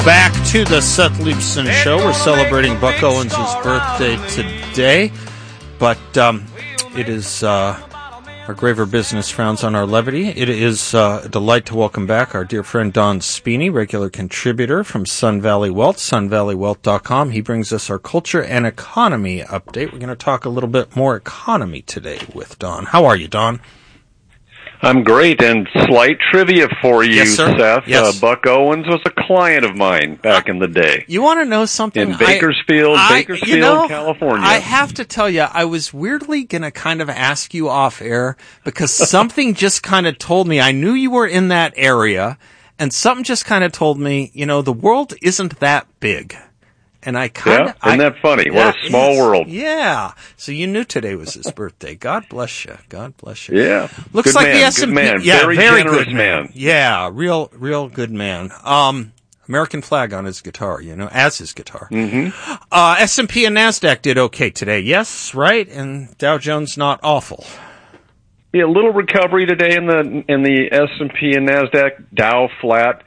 Back to the Seth Leibsohn Show. We're celebrating Buck Owens' birthday today, but it is our graver business frowns on our levity. It is a delight to welcome back our dear friend Don Spini, regular contributor from Sun Valley Wealth, sunvalleywealth.com. He brings us our culture and economy update. We're going to talk a little bit more economy today with Don. How are you, Don? I'm great, and slight trivia for you, yes, sir. Seth. Yes. Buck Owens was a client of mine back in the day. You want to know something? In Bakersfield, California. I have to tell you, I was weirdly going to kind of ask you off air because something just kind of told me, I knew you were in that area, and something just kind of told me, the world isn't that big. And I kind of... isn't that funny? What a small world. Yeah. So you knew today was his birthday. God bless you. God bless you. Yeah. Looks good like man, the S&P... Good man. Yeah, very generous good man. Yeah, real good man. American flag on his guitar, as his guitar. Mm-hmm. S&P and NASDAQ did okay today. Yes, right? And Dow Jones not awful. Yeah, a little recovery today in the S&P and NASDAQ. Dow flat.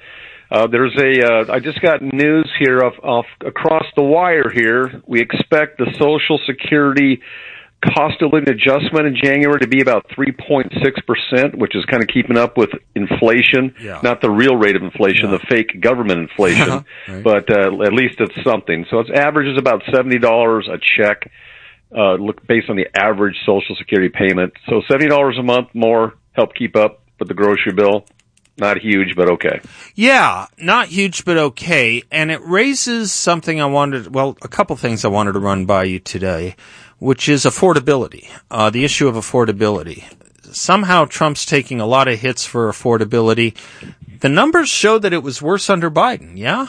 I just got news here off across the wire here. We expect the Social Security cost of living adjustment in January to be about 3.6%, which is kind of keeping up with inflation. Yeah. Not the real rate of inflation, the fake government inflation, right. But at least it's something. So its average is about $70 a check, based on the average Social Security payment. So $70 a month more, help keep up with the grocery bill. Not huge, but okay. Yeah, not huge, but okay. And it raises something a couple things I wanted to run by you today, which is affordability, the issue of affordability. Somehow Trump's taking a lot of hits for affordability. The numbers show that it was worse under Biden, yeah?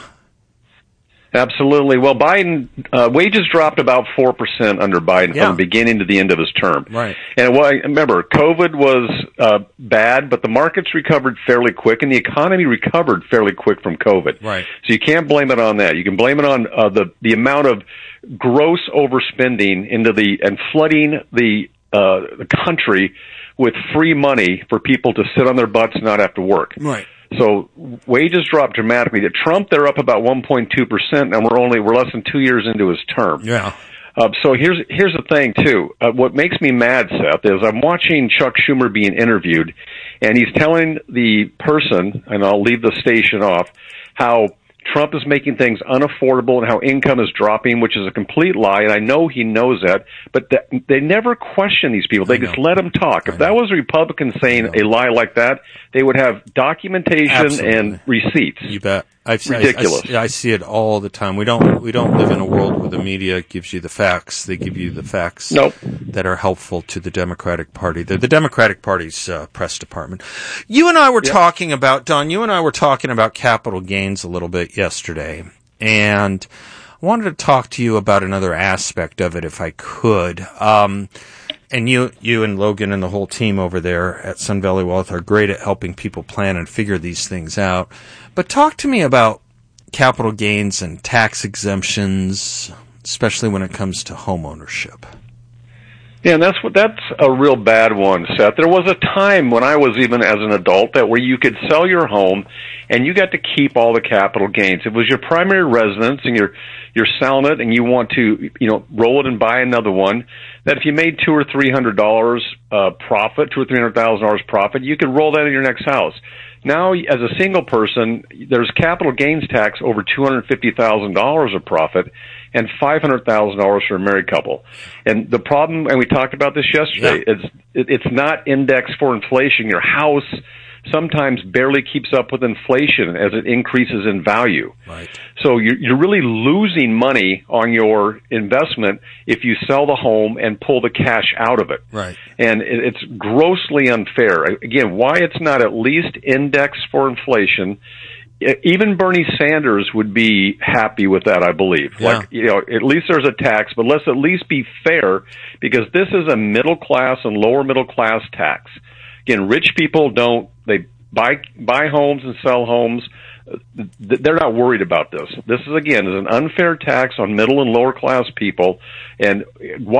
Absolutely. Well, Biden, wages dropped about 4% under Biden from the beginning to the end of his term. Right. And remember, COVID was bad, but the markets recovered fairly quick, and the economy recovered fairly quick from COVID. Right. So you can't blame it on that. You can blame it on the amount of gross overspending and flooding the country with free money for people to sit on their butts and not have to work. Right. So wages dropped dramatically. At Trump, they're up about 1.2%, and we're less than 2 years into his term. Yeah. So here's the thing too. What makes me mad, Seth, is I'm watching Chuck Schumer being interviewed, and he's telling the person, and I'll leave the station off, how Trump is making things unaffordable and how income is dropping, which is a complete lie, and I know he knows that, but they never question these people. They just let them talk. If that was a Republican saying a lie like that, they would have documentation and receipts. You bet. Ridiculous. I see it all the time. We don't live in a world where the media gives you the facts. They give you the facts that are helpful to the Democratic Party. The Democratic Party's press department. You and I were talking about, Don, capital gains a little bit yesterday. And I wanted to talk to you about another aspect of it if I could. And you and Logan and the whole team over there at Sun Valley Wealth are great at helping people plan and figure these things out. But talk to me about capital gains and tax exemptions, especially when it comes to home ownership. Yeah, and that's a real bad one, Seth. There was a time when I was even as an adult where you could sell your home and you got to keep all the capital gains. It was your primary residence and you're selling it and you want to, roll it and buy another one. That if you made $200 or $300 profit, $200,000 or $300,000 profit, you could roll that in your next house. Now, as a single person, there's capital gains tax over $250,000 of profit and $500,000 for a married couple. And the problem, and we talked about this yesterday, it's not indexed for inflation. Your house sometimes barely keeps up with inflation as it increases in value. Right. So you're really losing money on your investment if you sell the home and pull the cash out of it. Right. And it's grossly unfair. Again, why it's not at least indexed for inflation. Even Bernie Sanders would be happy with that, I believe. Yeah. At least there's a tax, but let's at least be fair, because this is a middle class and lower middle class tax. Again, rich people they buy homes and sell homes. They're not worried about this. This is an unfair tax on middle and lower class people. And why